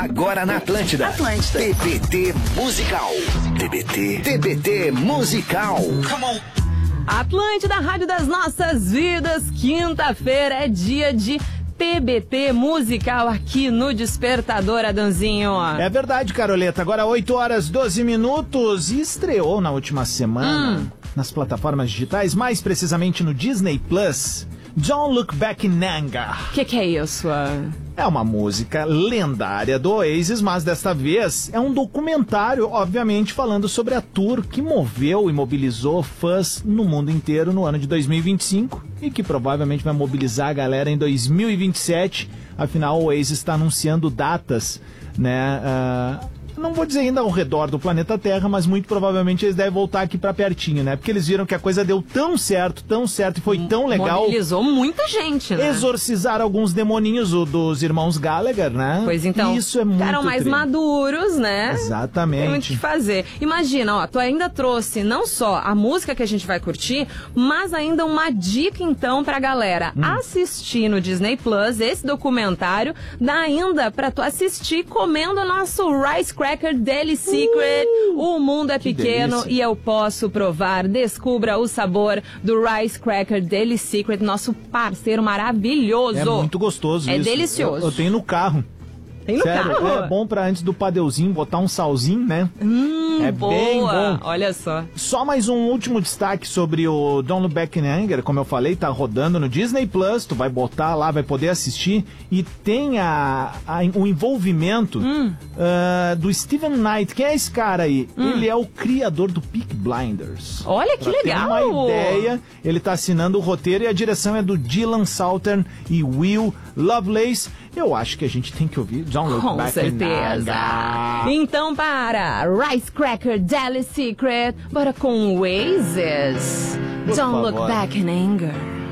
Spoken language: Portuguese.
Agora na Atlântida. TBT Musical. TBT Musical. Come on. Atlântida, Rádio das Nossas Vidas. Quinta-feira é dia de TBT Musical aqui no Despertador, Adãozinho. É verdade, Caroleta. Agora 8 horas 12 minutos. E estreou na última semana nas plataformas digitais, mais precisamente no Disney Plus, Don't Look Back in Anger. Que é isso? É uma música lendária do Oasis, mas desta vez é um documentário, obviamente, falando sobre a tour que moveu e mobilizou fãs no mundo inteiro no ano de 2025 e que provavelmente vai mobilizar a galera em 2027. Afinal, o Oasis está anunciando datas, né? Não vou dizer ainda ao redor do planeta Terra, mas muito provavelmente eles devem voltar aqui pra pertinho, né? Porque eles viram que a coisa deu tão certo e foi tão legal. Mobilizou muita gente, né? Exorcizar alguns demoninhos dos irmãos Gallagher, né? Pois então, e isso é muito ficaram mais maduros, né? Exatamente. Tem muito o que fazer. Imagina, ó, tu ainda trouxe não só a música que a gente vai curtir, mas ainda uma dica, então, pra galera assistir no Disney Plus esse documentário. Dá ainda pra tu assistir comendo o nosso Rice Cracker Daily Secret. O mundo é pequeno delícia. e eu posso provar. Descubra o sabor do Rice Cracker Daily Secret, nosso parceiro maravilhoso. É muito gostoso É isso. delicioso. Eu tenho no carro. Tem no Sério, carro? é bom pra antes do padeuzinho botar um salzinho, né? É boa. bem bom. Olha só. Só mais um último destaque sobre o Don't Look Back in Anger, como eu falei, tá rodando no Disney Plus, tu vai botar lá, vai poder assistir, e tem o envolvimento do Steven Knight. Quem é esse cara aí? Ele é o criador do Peaky Blinders. Olha que legal! Ter uma ideia, ele tá assinando o roteiro e a direção é do Dylan Southern e Will Lovelace. Eu acho que a gente tem que ouvir Don't Look Com Back certeza. in Anger. Então para Rice Cracker Daily Secret, bora com Oasis. Por Don't favor. Look Back in Anger.